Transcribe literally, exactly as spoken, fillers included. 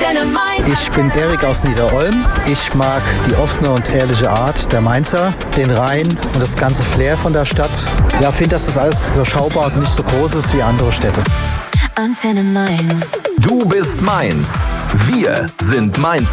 Antenne Mainz. Ich bin Erik aus Niederolm. Ich mag die offene und ehrliche Art der Mainzer, den Rhein und das ganze Flair von der Stadt. Ja, finde, dass das alles überschaubar und nicht so groß ist wie andere Städte. Antenne Mainz. Du bist Mainz. Wir sind Mainz.